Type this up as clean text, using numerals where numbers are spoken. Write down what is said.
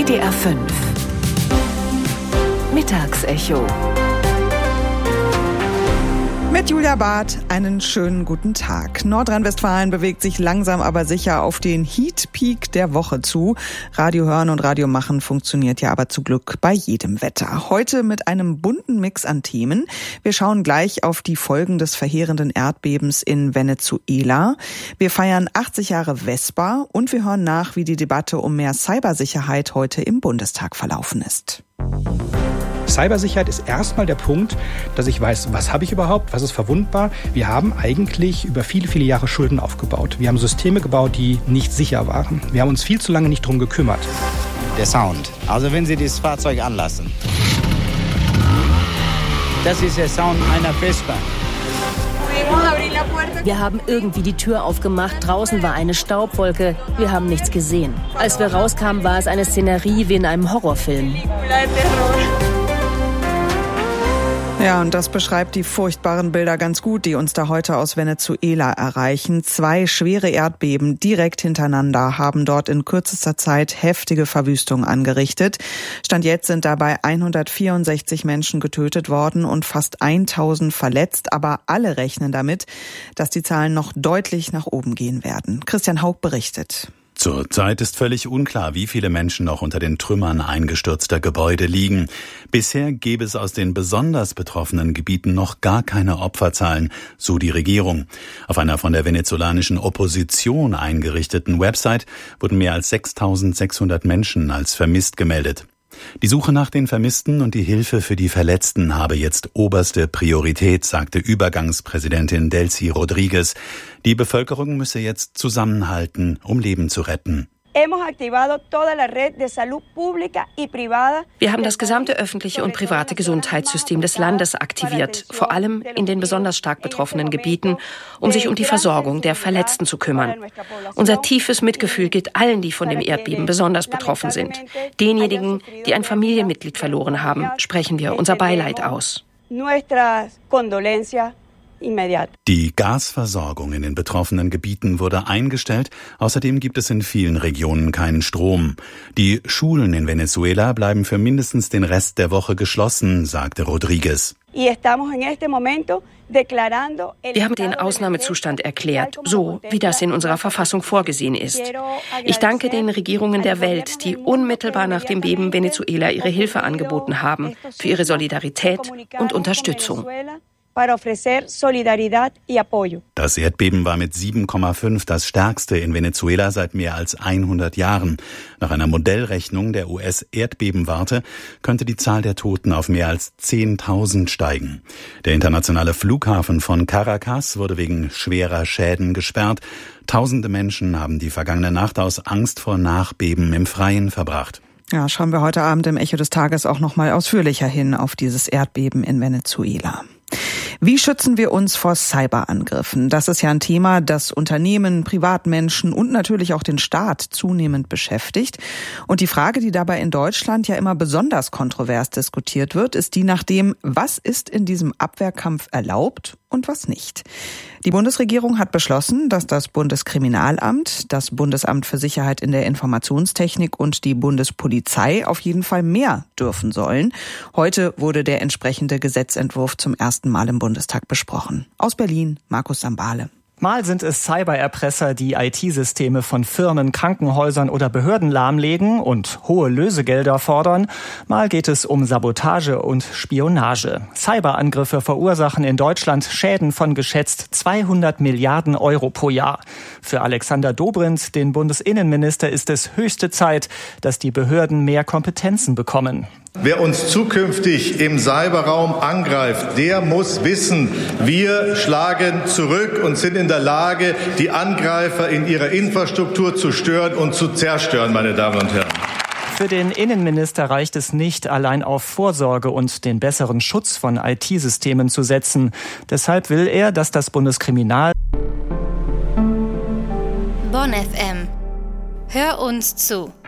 WDR 5 Mittagsecho. Mit Julia Barth einen schönen guten Tag. Nordrhein-Westfalen bewegt sich langsam aber sicher auf den Heat-Peak der Woche zu. Radio hören und Radio machen funktioniert ja aber zum Glück bei jedem Wetter. Heute mit einem bunten Mix an Themen. Wir schauen gleich auf die Folgen des verheerenden Erdbebens in Venezuela. Wir feiern 80 Jahre Vespa und wir hören nach, wie die Debatte um mehr Cybersicherheit heute im Bundestag verlaufen ist. Cybersicherheit ist erstmal der Punkt, dass ich weiß, was habe ich überhaupt, was ist verwundbar. Wir haben eigentlich über viele, viele Jahre Schulden aufgebaut. Wir haben Systeme gebaut, die nicht sicher waren. Wir haben uns viel zu lange nicht drum gekümmert. Der Sound. Also wenn Sie dieses Fahrzeug anlassen. Das ist der Sound einer Vespa. Wir haben irgendwie die Tür aufgemacht. Draußen war eine Staubwolke. Wir haben nichts gesehen. Als wir rauskamen, war es eine Szenerie wie in einem Horrorfilm. Ja, und das beschreibt die furchtbaren Bilder ganz gut, die uns da heute aus Venezuela erreichen. 2 schwere Erdbeben direkt hintereinander haben dort in kürzester Zeit heftige Verwüstung angerichtet. Stand jetzt sind dabei 164 Menschen getötet worden und fast 1000 verletzt. Aber alle rechnen damit, dass die Zahlen noch deutlich nach oben gehen werden. Christian Haug berichtet. Zurzeit ist völlig unklar, wie viele Menschen noch unter den Trümmern eingestürzter Gebäude liegen. Bisher gäbe es aus den besonders betroffenen Gebieten noch gar keine Opferzahlen, so die Regierung. Auf einer von der venezolanischen Opposition eingerichteten Website wurden mehr als 6.600 Menschen als vermisst gemeldet. Die Suche nach den Vermissten und die Hilfe für die Verletzten habe jetzt oberste Priorität, sagte Übergangspräsidentin Delcy Rodriguez. Die Bevölkerung müsse jetzt zusammenhalten, um Leben zu retten. Wir haben das gesamte öffentliche und private Gesundheitssystem des Landes aktiviert, vor allem in den besonders stark betroffenen Gebieten, um sich um die Versorgung der Verletzten zu kümmern. Unser tiefes Mitgefühl gilt allen, die von dem Erdbeben besonders betroffen sind. Denjenigen, die ein Familienmitglied verloren haben, sprechen wir unser Beileid aus. Die Gasversorgung in den betroffenen Gebieten wurde eingestellt. Außerdem gibt es in vielen Regionen keinen Strom. Die Schulen in Venezuela bleiben für mindestens den Rest der Woche geschlossen, sagte Rodriguez. Wir haben den Ausnahmezustand erklärt, so wie das in unserer Verfassung vorgesehen ist. Ich danke den Regierungen der Welt, die unmittelbar nach dem Beben Venezuela ihre Hilfe angeboten haben, für ihre Solidarität und Unterstützung. Das Erdbeben war mit 7,5 das stärkste in Venezuela seit mehr als 100 Jahren. Nach einer Modellrechnung der US-Erdbebenwarte könnte die Zahl der Toten auf mehr als 10.000 steigen. Der internationale Flughafen von Caracas wurde wegen schwerer Schäden gesperrt. Tausende Menschen haben die vergangene Nacht aus Angst vor Nachbeben im Freien verbracht. Ja, schauen wir heute Abend im Echo des Tages auch noch mal ausführlicher hin auf dieses Erdbeben in Venezuela. Wie schützen wir uns vor Cyberangriffen? Das ist ja ein Thema, das Unternehmen, Privatmenschen und natürlich auch den Staat zunehmend beschäftigt. Und die Frage, die dabei in Deutschland ja immer besonders kontrovers diskutiert wird, ist die nach dem, was ist in diesem Abwehrkampf erlaubt und was nicht. Die Bundesregierung hat beschlossen, dass das Bundeskriminalamt, das Bundesamt für Sicherheit in der Informationstechnik und die Bundespolizei auf jeden Fall mehr dürfen sollen. Heute wurde der entsprechende Gesetzentwurf zum ersten Mal im Bundestag besprochen. Aus Berlin, Markus Sambale. Mal sind es Cybererpresser, die IT-Systeme von Firmen, Krankenhäusern oder Behörden lahmlegen und hohe Lösegelder fordern. Mal geht es um Sabotage und Spionage. Cyberangriffe verursachen in Deutschland Schäden von geschätzt 200 Milliarden Euro pro Jahr. Für Alexander Dobrindt, den Bundesinnenminister, ist es höchste Zeit, dass die Behörden mehr Kompetenzen bekommen. Wer uns zukünftig im Cyberraum angreift, der muss wissen, wir schlagen zurück und sind in der Lage, die Angreifer in ihrer Infrastruktur zu stören und zu zerstören, meine Damen und Herren. Für den Innenminister reicht es nicht, allein auf Vorsorge und den besseren Schutz von IT-Systemen zu setzen. Deshalb will er, dass das Bundeskriminal Bonn FM. Hör uns zu.